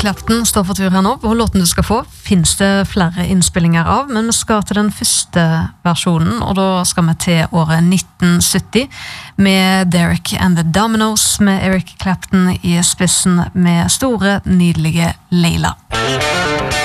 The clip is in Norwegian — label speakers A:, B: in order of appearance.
A: Clapton står for tur her nå, og låten du skal få finnes det flere innspillinger av, men vi skal til den første versjonen, og da skal vi til året 1970 med Derek and the Dominos, med Eric Clapton i spissen med store, nydelige Leila.